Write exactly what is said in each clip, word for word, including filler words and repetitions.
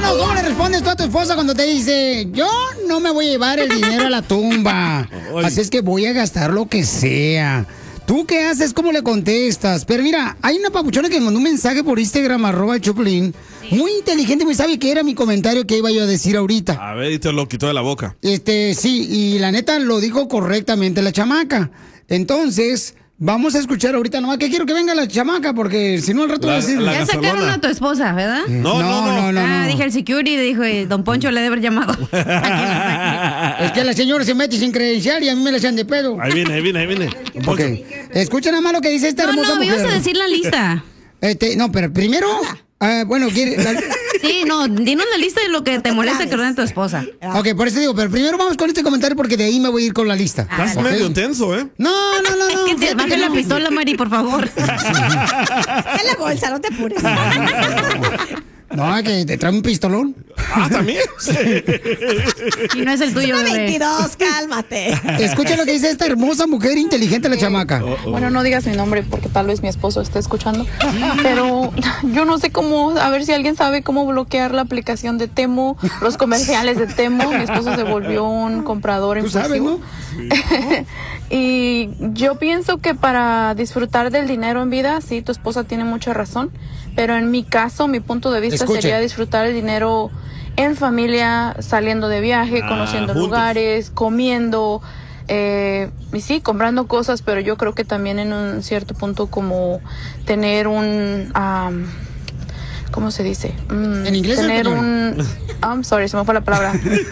Paisanos, ¿cómo le respondes tú a tu esposa cuando te dice, yo no me voy a llevar el dinero a la tumba? Así es que voy a gastar lo que sea. ¿Tú qué haces? ¿Cómo le contestas? Pero mira, hay una papuchona que me mandó un mensaje por Instagram, arroba el Choplin. Sí. Muy inteligente, muy sabe que era mi comentario que iba yo a decir ahorita. A ver, y te lo quitó de la boca. Este, sí, y la neta lo dijo correctamente la chamaca. Entonces, vamos a escuchar ahorita nomás que quiero que venga la chamaca, porque si no al rato la, va a decir... Ya sacaron a tu esposa, ¿verdad? No, no, no. no, no ah, no. dije el security, dijo, don Poncho le debe haber llamado. Es que la señora se mete sin credencial y a mí me la echan de pedo. Ahí viene, ahí viene, ahí viene. Okay. Escucha nada más lo que dice esta no, hermosa no, mujer. No, no, ibas a decir la lista. Este, no, pero primero... Uh, bueno, ¿quiere, la... Sí, no, dinos la lista de lo que te molesta que ordene tu esposa. Ok, por eso digo, pero primero vamos con este comentario porque de ahí me voy a ir con la lista. Estás ¿Okay? medio tenso, ¿eh? No, no, no, no. Es que te baja la pistola, Mari, por favor. En la bolsa, no te apures. No, que te trae un pistolón. Ah, ¿también? Sí. Y no es el tuyo, bebé. veintidós, cálmate. Escucha lo que dice esta hermosa mujer inteligente, la chamaca. Oh, oh. Bueno, no digas mi nombre porque tal vez mi esposo esté escuchando. Pero yo no sé cómo, a ver si alguien sabe cómo bloquear la aplicación de Temu, los comerciales de Temu. Mi esposo se volvió un comprador impulsivo. Tú sabes, ¿no? Sí. Y yo pienso que para disfrutar del dinero en vida, sí, tu esposa tiene mucha razón. Pero en mi caso, mi punto de vista Escuche. sería disfrutar el dinero en familia, saliendo de viaje, Ah, conociendo juntos. lugares, comiendo, eh, y sí, comprando cosas, pero yo creo que también en un cierto punto como tener un, um, ¿cómo se dice? Mm, ¿En inglés o en Tener español? un, I'm sorry, se me fue la palabra.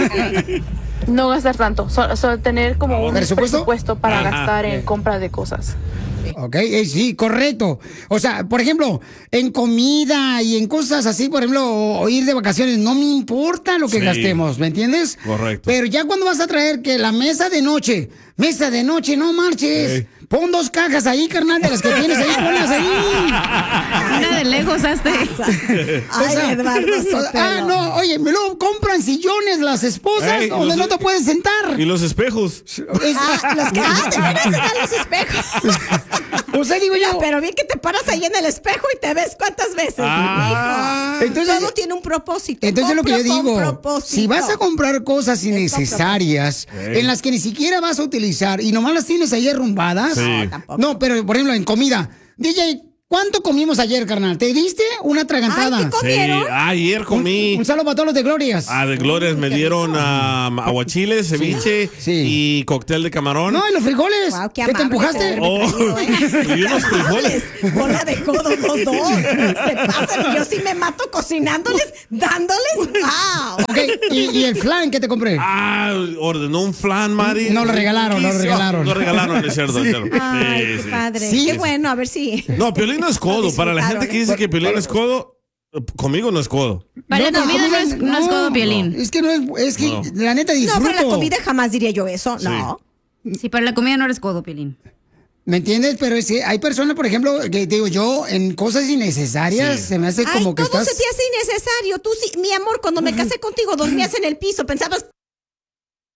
No gastar tanto, solo, solo tener como un ¿Presupuesto? presupuesto para Ajá, gastar en bien. compra de cosas. Ok, eh, sí, correcto. O sea, por ejemplo, en comida y en cosas así, por ejemplo, o ir de vacaciones, no me importa lo que Sí. gastemos, ¿me entiendes? Correcto. Pero ya cuando vas a traer que la mesa de noche, mesa de noche, no marches. Sí. Pon dos cajas ahí, carnal, de las que tienes ahí, ponlas ahí. Una de Legos, hazte. Ay, Eduardo, sí, ah, pero- no, oye, me lo compran sillones las esposas Ey, donde los- no te puedes sentar. Y los espejos. Es- Ah, los que ah, te van a sacar los espejos. o sea, digo yo, Pero bien que te paras ahí en el espejo y te ves cuántas veces. Ah. Hijo. Entonces- todo tiene un propósito. Entonces Compra lo que yo con digo, propósito. si vas a comprar cosas innecesarias, Ey. en las que ni siquiera vas a utilizar y nomás las tienes ahí arrumbadas, Sí. No, tampoco. no, pero por ejemplo en comida, D J, ¿cuánto comimos ayer, carnal? ¿Te diste una atragantada? Ay, ¿qué Sí, ¿Comieron? ayer comí. Un saludo para todos los de Glorias. Ah, de Glorias me dieron um, aguachiles, ceviche Sí. y cóctel de camarón. No, y los frijoles. Guau, qué ¿Qué te amable empujaste? ese Oh, refrigerio, y unos frijoles. Bola de codos los dos. Se pasan y yo sí me mato cocinándoles, dándoles. ¡Wow! Ok, y, y el flan que te compré. Ah, ordenó un flan, Mari. No lo regalaron, no lo Riquísimo. regalaron. Lo regalaron, es cierto. es cierto. Ay, Sí, qué sí. padre. Sí. Qué bueno, a ver si. No, Piolín no es codo. Para la gente que dice que Piolín es codo, eh, conmigo no es codo. Para la comida no es, no es codo, Piolín. Es que no es, es que No. la neta No, disfruto. para la comida jamás diría yo eso. Sí. No. Sí, para la comida no eres codo, Piolín. ¿Me entiendes? Pero es que hay personas, por ejemplo, que digo yo, en cosas innecesarias, Sí. se me hace Ay, como que todo estás... se te hace innecesario. Tú sí, mi amor, cuando me casé contigo dormías en el piso, pensabas